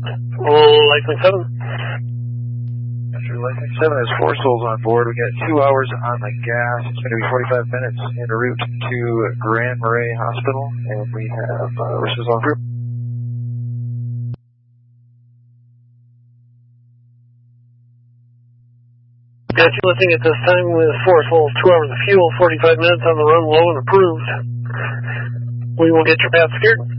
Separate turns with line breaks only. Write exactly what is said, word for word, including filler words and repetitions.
Lightning seven.
After Lightning seven has four souls on board. We got two hours on the gas. It's going to be forty-five minutes en route to Grand Marais Hospital, and we have uh, Risks on group.
Got you lifting at this time with four souls, two hours of fuel, forty-five minutes on the run, low and approved. We will get your path secured.